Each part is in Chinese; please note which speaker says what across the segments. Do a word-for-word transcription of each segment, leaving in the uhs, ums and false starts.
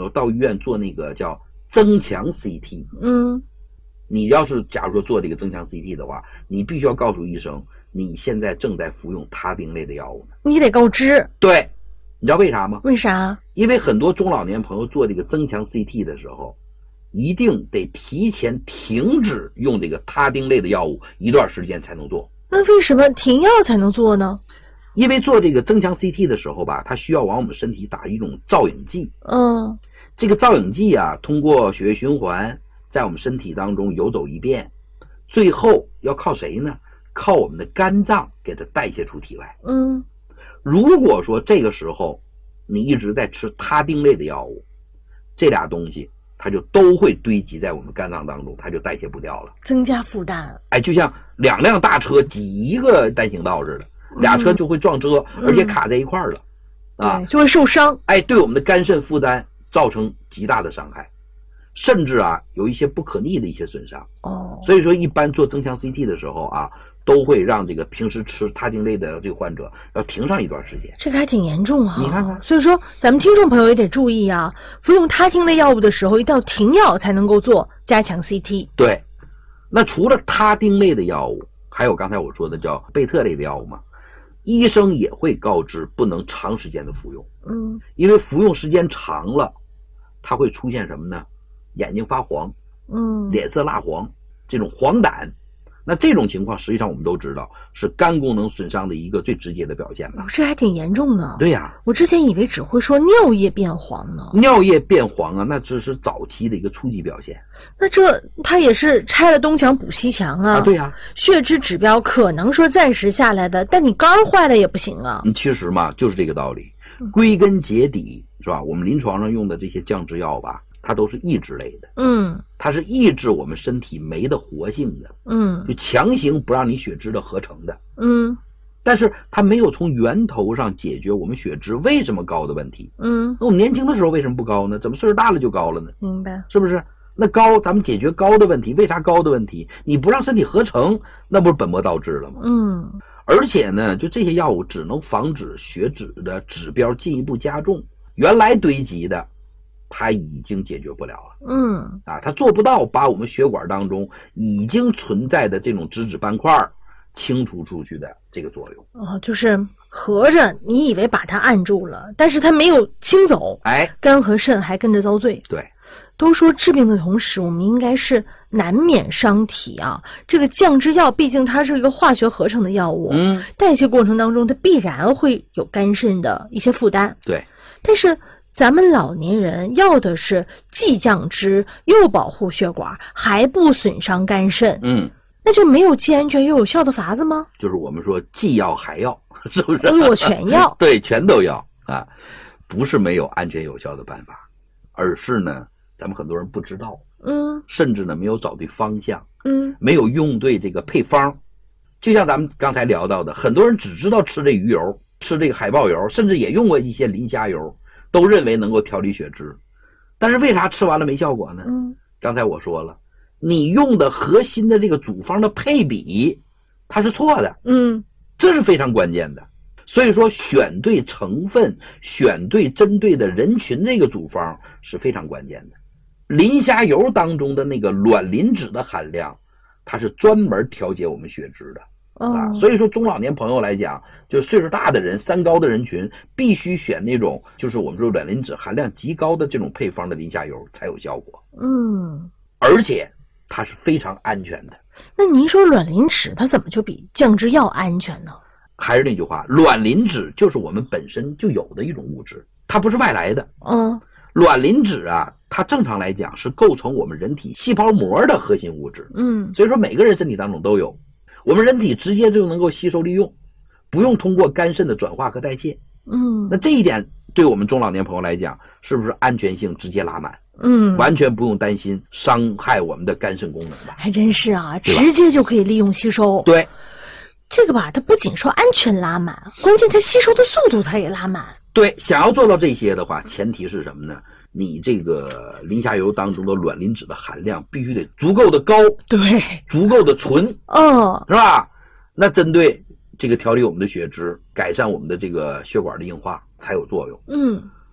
Speaker 1: 友到医院做那个叫增强 C T，
Speaker 2: 嗯，
Speaker 1: 你要是假如说做这个增强 C T 的话，你必须要告诉医生你现在正在服用他汀类的药物。
Speaker 2: 你得告知。
Speaker 1: 对，你知道为啥吗？
Speaker 2: 为啥？
Speaker 1: 因为很多中老年朋友做这个增强 C T 的时候，一定得提前停止用这个他汀类的药物一段时间才能做。
Speaker 2: 那为什么停药才能做呢？
Speaker 1: 因为做这个增强 C T 的时候吧，它需要往我们身体打一种造影剂。
Speaker 2: 嗯，
Speaker 1: 这个造影剂啊，通过血液循环在我们身体当中游走一遍，最后要靠谁呢？靠我们的肝脏给它代谢出体外。
Speaker 2: 嗯，
Speaker 1: 如果说这个时候你一直在吃他汀类的药物，这俩东西它就都会堆积在我们肝脏当中，它就代谢不掉了，
Speaker 2: 增加负担。
Speaker 1: 哎，就像两辆大车挤一个单行道似的，俩车就会撞车，
Speaker 2: 嗯、
Speaker 1: 而且卡在一块儿了，
Speaker 2: 嗯、
Speaker 1: 啊，
Speaker 2: 就会受伤。
Speaker 1: 哎，对我们的肝肾负担造成极大的伤害，甚至啊有一些不可逆的一些损伤。
Speaker 2: 哦，
Speaker 1: 所以说一般做增强 C T 的时候啊，都会让这个平时吃他汀类的这个患者要停上一段时间。
Speaker 2: 这个还挺严重啊！
Speaker 1: 你看看，
Speaker 2: 所以说咱们听众朋友也得注意啊，服用他汀类药物的时候一定要停药才能够做加强 C T。
Speaker 1: 对，那除了他汀类的药物，还有刚才我说的叫贝特类的药物嘛，医生也会告知不能长时间的服用。
Speaker 2: 嗯，
Speaker 1: 因为服用时间长了，它会出现什么呢？眼睛发黄，
Speaker 2: 嗯，
Speaker 1: 脸色蜡黄，这种黄疸。那这种情况实际上我们都知道是肝功能损伤的一个最直接的表现了。
Speaker 2: 这还挺严重的。
Speaker 1: 对呀、啊，
Speaker 2: 我之前以为只会说尿液变黄呢。
Speaker 1: 尿液变黄啊，那只是早期的一个初级表现。
Speaker 2: 那这它也是拆了东墙补西墙啊。
Speaker 1: 啊，对呀、啊，
Speaker 2: 血脂指标可能说暂时下来的，但你肝坏了也不行啊。
Speaker 1: 嗯，其实嘛就是这个道理。归根结底是吧？我们临床上用的这些降脂药吧，它都是抑制类的，
Speaker 2: 嗯，
Speaker 1: 它是抑制我们身体酶的活性的，
Speaker 2: 嗯，
Speaker 1: 就强行不让你血脂的合成的，
Speaker 2: 嗯，
Speaker 1: 但是它没有从源头上解决我们血脂为什么高的问题，
Speaker 2: 嗯，
Speaker 1: 那我们年轻的时候为什么不高呢？怎么岁数大了就高了呢？
Speaker 2: 明白，
Speaker 1: 是不是？那高咱们解决高的问题，为啥高的问题？你不让身体合成，那不是本末倒置了吗？
Speaker 2: 嗯，而
Speaker 1: 且呢，就这些药物只能防止血脂的指标进一步加重，原来堆积的它已经解决不了了。
Speaker 2: 嗯，
Speaker 1: 啊，它做不到把我们血管当中已经存在的这种脂质斑块清除出去的这个作用。
Speaker 2: 哦，就是合着你以为把它按住了，但是它没有清走，
Speaker 1: 哎，
Speaker 2: 肝和肾还跟着遭罪。
Speaker 1: 对，
Speaker 2: 都说治病的同时，我们应该是难免伤体啊。这个降脂药毕竟它是一个化学合成的药物，
Speaker 1: 嗯，
Speaker 2: 代谢过程当中它必然会有肝肾的一些负担。
Speaker 1: 对，
Speaker 2: 但是咱们老年人要的是既降脂又保护血管，还不损伤肝肾。
Speaker 1: 嗯，
Speaker 2: 那就没有既安全又有效的法子吗？
Speaker 1: 就是我们说既要还要，是不是？
Speaker 2: 我全要。
Speaker 1: 对，全都要啊，不是没有安全有效的办法，而是呢，咱们很多人不知道，
Speaker 2: 嗯，
Speaker 1: 甚至呢没有找对方向，
Speaker 2: 嗯，
Speaker 1: 没有用对这个配方。就像咱们刚才聊到的，很多人只知道吃这鱼油，吃这个海豹油，甚至也用过一些磷虾油，都认为能够调理血脂，但是为啥吃完了没效果呢？
Speaker 2: 嗯，
Speaker 1: 刚才我说了，你用的核心的这个组方的配比，它是错的，
Speaker 2: 嗯，
Speaker 1: 这是非常关键的。所以说，选对成分，选对针对的人群，这个组方是非常关键的。磷虾油当中的那个卵磷脂的含量，它是专门调节我们血脂的。啊，所以说中老年朋友来讲，就是岁数大的人，三高的人群，必须选那种就是我们说卵磷脂含量极高的这种配方的磷虾油才有效果。
Speaker 2: 嗯，
Speaker 1: 而且它是非常安全的。
Speaker 2: 那您说卵磷脂它怎么就比降脂药安全呢？
Speaker 1: 还是那句话，卵磷脂就是我们本身就有的一种物质，它不是外来的。
Speaker 2: 嗯，
Speaker 1: 卵磷脂啊，它正常来讲是构成我们人体细胞膜的核心物质。
Speaker 2: 嗯，
Speaker 1: 所以说每个人身体当中都有，我们人体直接就能够吸收利用，不用通过肝肾的转化和代谢。
Speaker 2: 嗯，
Speaker 1: 那这一点对我们中老年朋友来讲，是不是安全性直接拉满？
Speaker 2: 嗯，
Speaker 1: 完全不用担心伤害我们的肝肾功能吧？
Speaker 2: 还真是啊，直接就可以利用吸收。
Speaker 1: 对，
Speaker 2: 这个吧，它不仅说安全拉满，关键它吸收的速度它也拉满。
Speaker 1: 对，想要做到这些的话，前提是什么呢？你这个磷虾油当中的卵磷脂的含量必须得足够的高，
Speaker 2: 对，
Speaker 1: 足够的纯，
Speaker 2: 哦，
Speaker 1: 是吧？那针对这个调理我们的血脂，改善我们的这个血管的硬化才有作用。
Speaker 2: 嗯，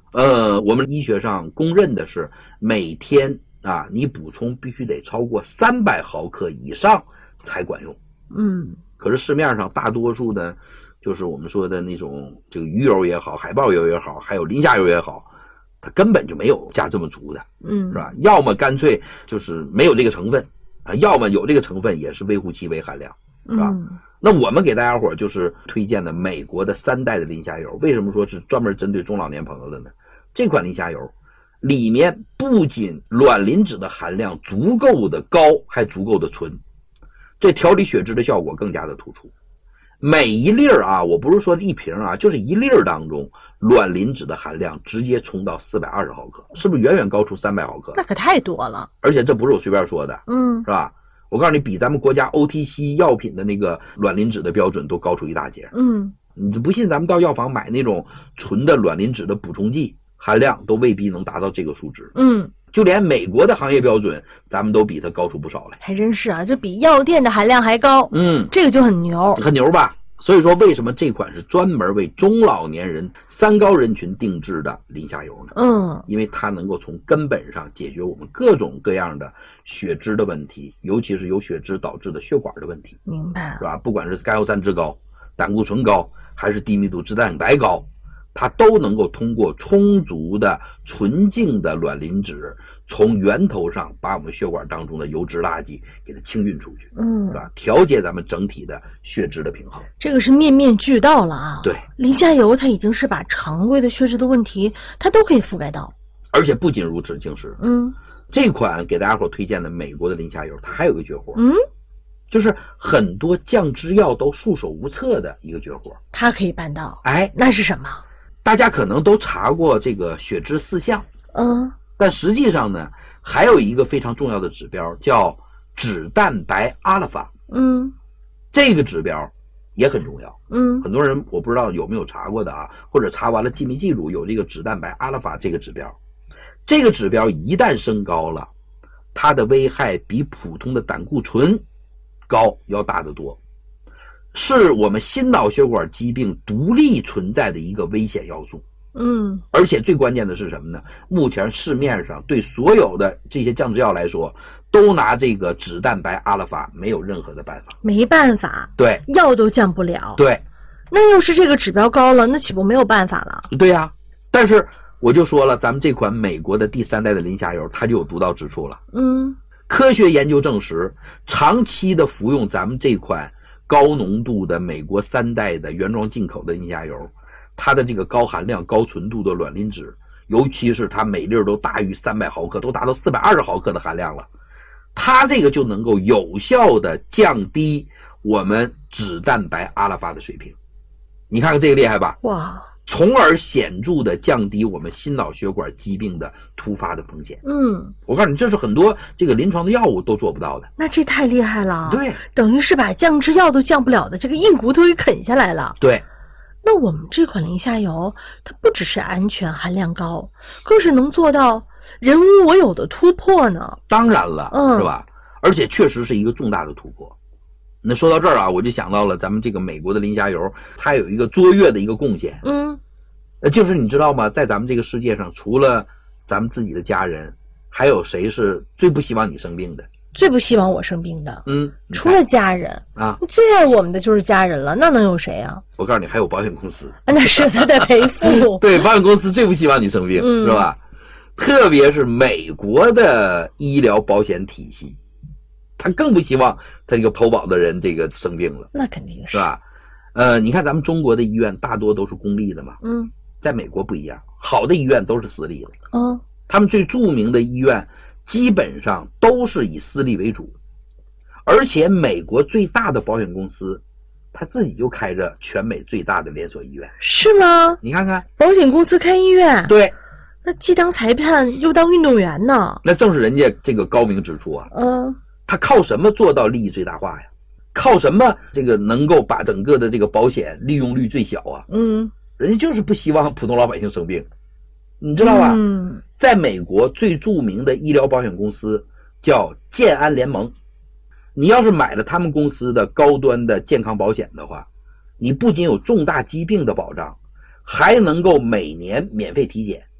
Speaker 1: 呃，我们医学上公认的是每天啊，你补充必须得超过三百毫克以上才管用。
Speaker 2: 嗯，
Speaker 1: 可是市面上大多数的，就是我们说的那种这个鱼油也好，海豹油也好，还有磷虾油也好，它根本就没有加这么足的，
Speaker 2: 嗯，
Speaker 1: 是吧？要么干脆就是没有这个成分啊，要么有这个成分也是微乎其微含量，是吧？
Speaker 2: 嗯，
Speaker 1: 那我们给大家伙就是推荐的美国的三代的磷虾油，为什么说是专门针对中老年朋友的呢？这款磷虾油里面不仅卵磷脂的含量足够的高，还足够的纯，这调理血脂的效果更加的突出。每一粒儿啊，我不是说一瓶啊，就是一粒儿当中卵磷脂的含量直接冲到四百二十毫克，是不是远远高出三百毫克？
Speaker 2: 那可太多了。
Speaker 1: 而且这不是我随便说的，
Speaker 2: 嗯，
Speaker 1: 是吧？我告诉你，比咱们国家 O T C 药品的那个卵磷脂的标准都高出一大截。
Speaker 2: 嗯，
Speaker 1: 你不信，咱们到药房买那种纯的卵磷脂的补充剂，含量都未必能达到这个数值。
Speaker 2: 嗯，
Speaker 1: 就连美国的行业标准，咱们都比它高出不少来。
Speaker 2: 还真是啊，就比药店的含量还高。
Speaker 1: 嗯，
Speaker 2: 这个就很牛，
Speaker 1: 很牛吧？所以说，为什么这款是专门为中老年人三高人群定制的磷虾油呢？
Speaker 2: 嗯，
Speaker 1: 因为它能够从根本上解决我们各种各样的血脂的问题，尤其是由血脂导致的血管的问题，
Speaker 2: 明白
Speaker 1: 是吧？不管是甘油三酯高、胆固醇高，还是低密度脂蛋白高，它都能够通过充足的纯净的卵磷脂，从源头上把我们血管当中的油脂垃圾给它清运出去，
Speaker 2: 嗯，
Speaker 1: 是吧？调节咱们整体的血脂的平衡。
Speaker 2: 这个是面面俱到了啊。
Speaker 1: 对，
Speaker 2: 磷虾油它已经是把常规的血脂的问题，它都可以覆盖到。
Speaker 1: 而且不仅如此，静时，
Speaker 2: 嗯，
Speaker 1: 这款给大家伙推荐的美国的磷虾油，它还有一个绝活，
Speaker 2: 嗯，
Speaker 1: 就是很多降脂药都束手无策的一个绝活。
Speaker 2: 它可以办到。
Speaker 1: 哎，
Speaker 2: 那是什么？
Speaker 1: 大家可能都查过这个血脂四项，
Speaker 2: 嗯，
Speaker 1: 但实际上呢，还有一个非常重要的指标叫脂蛋白阿拉法。
Speaker 2: 嗯，
Speaker 1: 这个指标也很重要。
Speaker 2: 嗯，
Speaker 1: 很多人我不知道有没有查过的啊，或者查完了记没记住有这个脂蛋白阿拉法这个指标。这个指标一旦升高了，它的危害比普通的胆固醇高要大得多，是我们心脑血管疾病独立存在的一个危险要素。
Speaker 2: 嗯，
Speaker 1: 而且最关键的是什么呢？目前市面上对所有的这些降脂药来说，都拿这个脂蛋白阿拉法没有任何的办法。
Speaker 2: 没办法，
Speaker 1: 对，
Speaker 2: 药都降不了。
Speaker 1: 对，
Speaker 2: 那要是这个指标高了，那岂不没有办法了？
Speaker 1: 对呀、啊。但是我就说了，咱们这款美国的第三代的磷虾油，它就有独到之处了。
Speaker 2: 嗯，
Speaker 1: 科学研究证实，长期的服用咱们这款高浓度的美国三代的原装进口的磷虾油，它的这个高含量、高纯度的卵磷脂，尤其是它每粒都大于三百毫克，都达到四百二十毫克的含量了，它这个就能够有效的降低我们脂蛋白阿拉法的水平。你看看这个厉害吧？
Speaker 2: 哇！
Speaker 1: 从而显著的降低我们心脑血管疾病的突发的风险。
Speaker 2: 嗯，
Speaker 1: 我告诉你，这是很多这个临床的药物都做不到的。
Speaker 2: 那这太厉害了。
Speaker 1: 对，
Speaker 2: 等于是把降脂药都降不了的这个硬骨头给啃下来了。
Speaker 1: 对。
Speaker 2: 那我们这款磷虾油，它不只是安全含量高，更是能做到人无我有的突破呢。
Speaker 1: 当然了，
Speaker 2: 嗯，
Speaker 1: 是吧？而且确实是一个重大的突破。那说到这儿啊，我就想到了咱们这个美国的磷虾油，它有一个卓越的一个贡献。
Speaker 2: 嗯，
Speaker 1: 呃，就是你知道吗？在咱们这个世界上，除了咱们自己的家人，还有谁是最不希望你生病的？
Speaker 2: 最不希望我生病的，
Speaker 1: 嗯，
Speaker 2: 除了家人
Speaker 1: 啊，
Speaker 2: 最爱我们的就是家人了，那能有谁啊？
Speaker 1: 我告诉你，还有保险公司，
Speaker 2: 那是他得赔付。
Speaker 1: 对，保险公司最不希望你生病，
Speaker 2: 嗯、
Speaker 1: 是吧？特别是美国的医疗保险体系，他更不希望他这个投保的人这个生病了，
Speaker 2: 那肯定是，
Speaker 1: 是吧？呃，你看咱们中国的医院大多都是公立的嘛，
Speaker 2: 嗯，
Speaker 1: 在美国不一样，好的医院都是私立的，
Speaker 2: 嗯，
Speaker 1: 他们最著名的医院基本上都是以私立为主，而且美国最大的保险公司，他自己就开着全美最大的连锁医院，
Speaker 2: 是吗？
Speaker 1: 你看看，
Speaker 2: 保险公司开医院，
Speaker 1: 对，
Speaker 2: 那既当裁判又当运动员呢，
Speaker 1: 那正是人家这个高明之处啊。
Speaker 2: 嗯，
Speaker 1: 他靠什么做到利益最大化呀？靠什么这个能够把整个的这个保险利用率最小啊？
Speaker 2: 嗯，
Speaker 1: 人家就是不希望普通老百姓生病，你知道吧？
Speaker 2: 嗯，
Speaker 1: 在美国最著名的医疗保险公司叫健安联盟，你要是买了他们公司的高端的健康保险的话，你不仅有重大疾病的保障，还能够每年免费体检，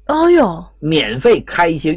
Speaker 2: 哦哟，
Speaker 1: 免费开一些